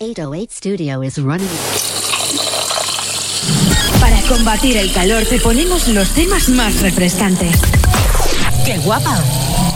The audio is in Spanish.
808 Studio is running. Para combatir el calor te ponemos los temas más refrescantes. ¡Qué guapa!